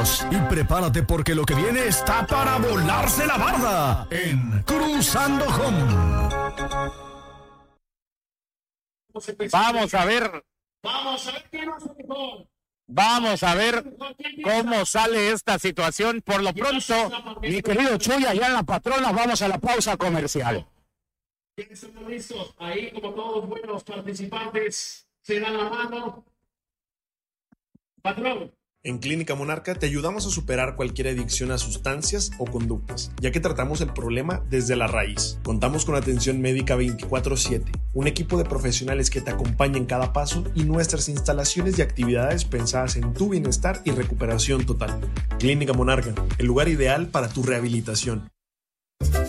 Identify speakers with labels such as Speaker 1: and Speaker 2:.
Speaker 1: Bienvenidos y prepárate porque lo que viene está para volarse la barda en Cruzando Home.
Speaker 2: Vamos a ver cómo sale esta situación. Por lo pronto, mi querido Chuy, allá en La Patrona, vamos a la pausa comercial.
Speaker 3: Estamos listos. Ahí, como todos buenos participantes, se dan la mano. Patrón.
Speaker 4: En Clínica Monarca te ayudamos a superar cualquier adicción a sustancias o conductas, ya que tratamos el problema desde la raíz. Contamos con atención médica 24/7, un equipo de profesionales que te acompaña en cada paso y nuestras instalaciones y actividades pensadas en tu bienestar y recuperación total. Clínica Monarca, el lugar ideal para tu rehabilitación.